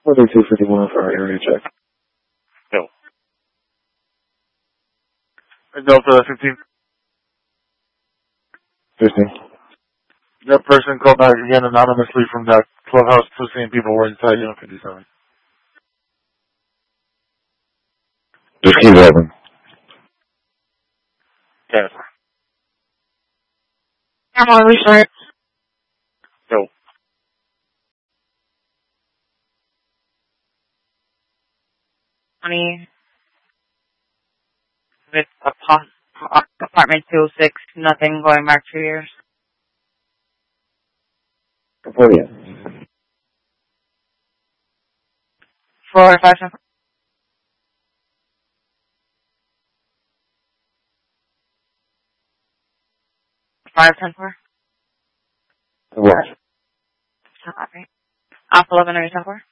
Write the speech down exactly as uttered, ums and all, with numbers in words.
forty-two fifty-one for our area check. No. Delta fifteen. fifteen. That person called back again anonymously from that clubhouse pussy and people were inside Unit fifty-seven. Just keep open. Yes. I'm on research. No. Honey. With ap- apartment two oh six, nothing going back two years. Oh, yeah. Four, five, seven. Five, ten, four. What? Alright. Alpha eleven, are you ten, four?